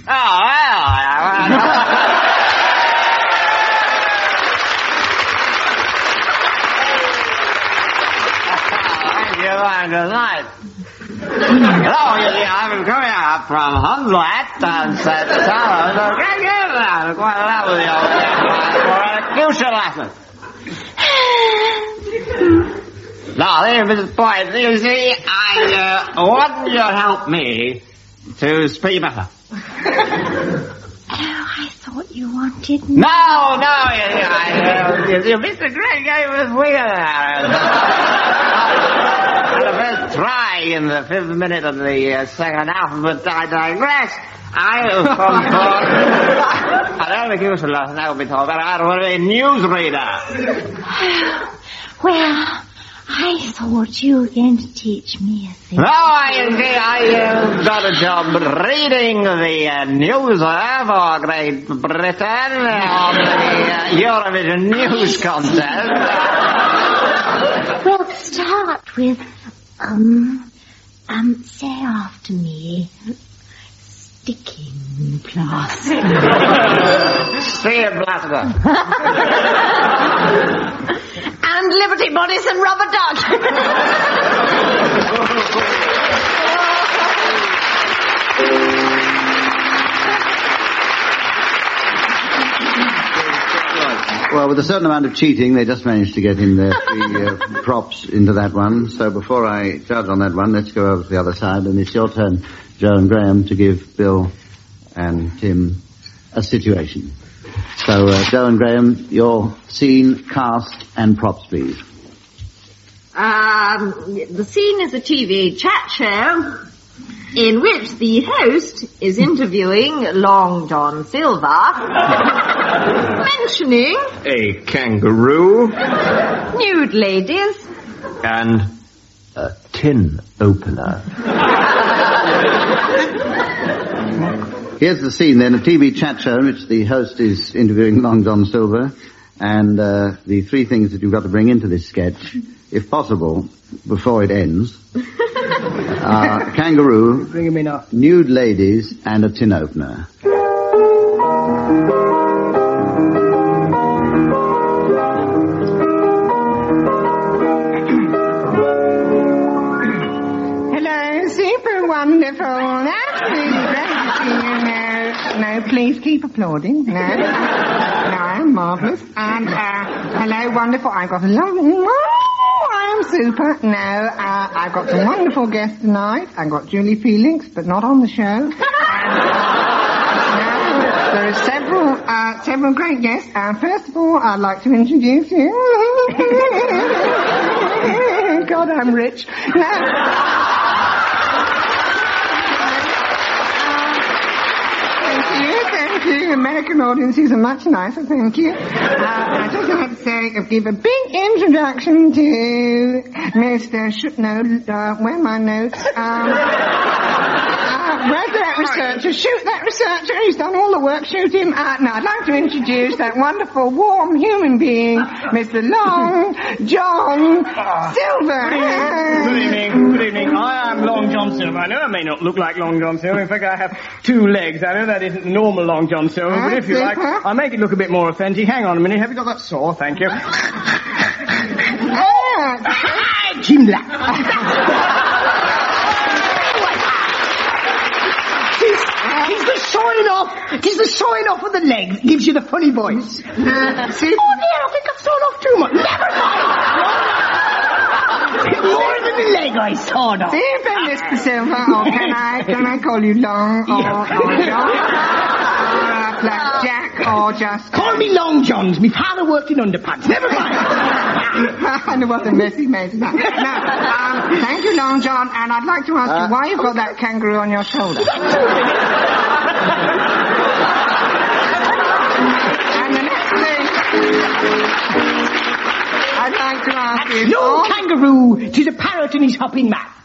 Oh, well. Good night. Hello, I'm coming up from Humlet and said, quite lovely for a tuition lesson. Now, Mrs. Boyd, you see, I want you to help me to speak better. I thought you wanted me. No, you missed a great game with the first try in the 5th minute of the second half, but I digress. I don't think you should now be told that I was a newsreader. Well, I thought you were going to teach me a thing. No, I got a job reading the news for Great Britain on the Eurovision News Contest. We'll start with, say after me, sticking plaster. Sticking plaster. And Liberty Bodies and Rubber Duck. Well, with a certain amount of cheating, they just managed to get in their 3 props into that one. So before I judge on that one, let's go over to the other side. And it's your turn, Joe and Graham, to give Bill and Tim a situation. So, Joe and Graham, your scene, cast, and props, please. The scene is a TV chat show in which the host is interviewing Long John Silver, mentioning A kangaroo. nude ladies. And a tin opener. Here's the scene then, a TV chat show in which the host is interviewing Long John Silver, and the 3 things that you've got to bring into this sketch, if possible, before it ends, are a kangaroo, bring him in up, nude ladies, and a tin opener. Hello, super wonderful, absolutely great to see you. No, please keep applauding. No, marvellous. And, hello, wonderful. I've got a lovely... Oh, I am super. No, I've got some wonderful guests tonight. I've got Julie Felix, but not on the show. And, there are several great guests. First of all, I'd like to introduce you. God, I'm rich. No. Thank you. American audiences are much nicer, thank you. I'd just like to say, give a big introduction to Mr. where are my notes? Where's that researcher? Shoot that researcher, he's done all the work, shoot him. Now, I'd like to introduce that wonderful, warm human being, Mr. Long John Silver. Good evening. I am Long John Silver. I know I may not look like Long John Silver. In fact, I have 2 legs. I know that isn't the normal Long John Silver, but if you like, I'll make it look a bit more authentic. Hang on a minute. Have you got that saw? Thank you. Jim He's the showing off of the legs. Gives you the funny voice. Oh, dear, I think I've sawn off too much. Never mind. More than the leg I sawed off. Super, Mr. Silver. Oh, can I call you Long or John? Jack or just... Call me Long Johns. My father worked in underpants. Never mind. I know what a mess he made of that. Now, thank you, Long John, and I'd like to ask you why you've got that kangaroo on your shoulder. And the next thing I'd like to ask you... No kangaroo. 'Tis a parrot and he's hopping mad.